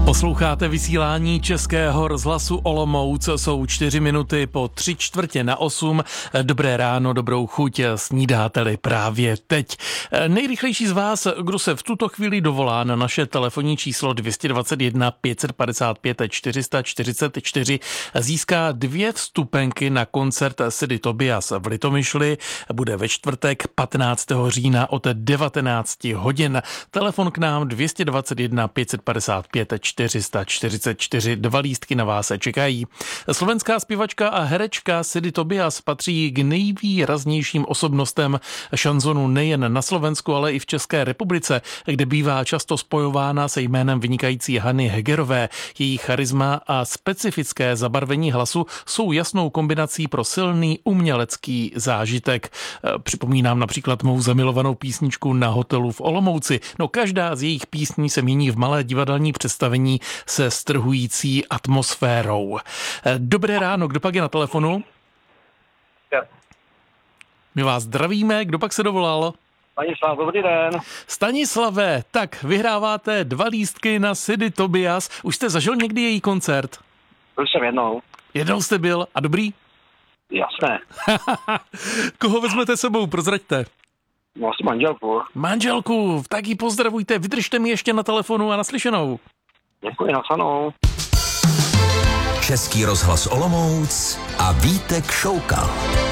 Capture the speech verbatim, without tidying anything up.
Posloucháte vysílání Českého rozhlasu Olomouc, jsou čtyři minuty po tři čtvrtě na osm. Dobré ráno, dobrou chuť, snídáte-li právě teď. Nejrychlejší z vás, kdo se v tuto chvíli dovolá na naše telefonní číslo dvě stě dvacet jedna pět set padesát pět čtyři sta čtyřicet čtyři, získá dvě vstupenky na koncert Sidy Tobias v Litomyšli. Bude ve čtvrtek patnáctého října od devatenáct hodin. Telefon k nám dvě stě dvacet jedna pět set padesát pět čtyři sta čtyřicet čtyři, dva lístky na vás čekají. Slovenská zpěvačka a herečka Sidy Tobias patří k nejvýraznějším osobnostem šanzonu nejen na Slovensku, ale i v České republice, kde bývá často spojována se jménem vynikající Hany Hegerové. Její charisma a specifické zabarvení hlasu jsou jasnou kombinací pro silný umělecký zážitek. Připomínám například mou zamilovanou písničku Na hotelu v Olomouci. No každá z jejich písní se mění v malé divadelní představení se strhující atmosférou. Dobré ráno, kdo pak je na telefonu? Ja. My vás zdravíme, kdo pak se dovolal? Stanislav, dobrý den. Stanislave, tak vyhráváte dva lístky na Sidy Tobias. Už jste zažil někdy její koncert? Byl jsem jednou. Jednou jste byl a dobrý? Jasné. Koho vezmete sebou, prozraďte. No asi manželku. Manželku, tak ji pozdravujte, vydržte mi ještě na telefonu a naslyšenou. Děkuji, naslyšenou. Český rozhlas Olomouc a Vítek Šoukal.